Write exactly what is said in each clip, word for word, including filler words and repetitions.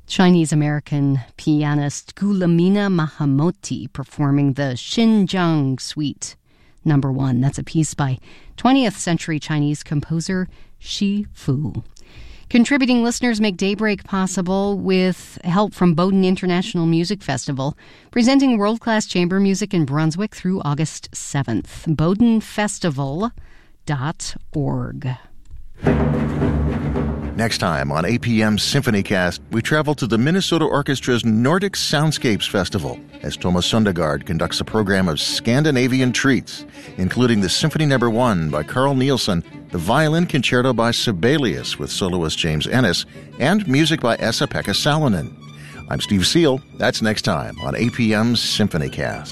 Chinese-American pianist Gulamina Mahamoti performing the Xinjiang Suite Number One. That's a piece by twentieth century Chinese composer Xi Fu. Contributing listeners make Daybreak possible with help from Bowdoin International Music Festival, presenting world-class chamber music in Brunswick through August seventh. bowdoin festival dot org. Next time on A P M's SymphonyCast, we travel to the Minnesota Orchestra's Nordic Soundscapes Festival as Thomas Sundegard conducts a program of Scandinavian treats, including the Symphony Number One by Carl Nielsen, the Violin Concerto by Sibelius with soloist James Ennis, and music by Esa-Pekka Salonen. I'm Steve Seal. That's next time on A P M's SymphonyCast.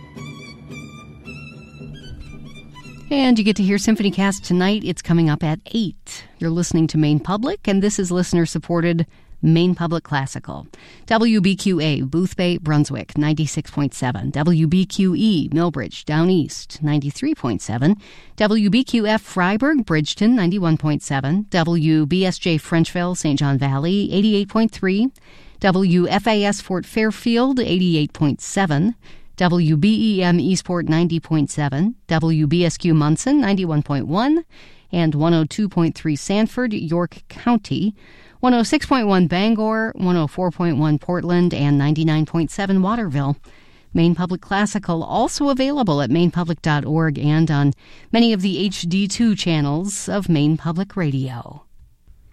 And you get to hear SymphonyCast tonight. It's coming up at eight. You're listening to Maine Public, and this is listener-supported Maine Public Classical. W B Q A, Boothbay, Brunswick, ninety-six point seven. W B Q E, Millbridge, Down East, ninety-three point seven. W B Q F, Freiburg, Bridgeton, ninety-one point seven. W B S J, Frenchville, Saint John Valley, eighty-eight point three. W F A S, Fort Fairfield, eighty-eight point seven. W B E M Eastport ninety point seven, W B S Q Munson ninety-one point one, and one oh two point three Sanford, York County, one oh six point one Bangor, one oh four point one Portland, and ninety-nine point seven Waterville. Maine Public Classical also available at maine public dot org and on many of the H D two channels of Maine Public Radio.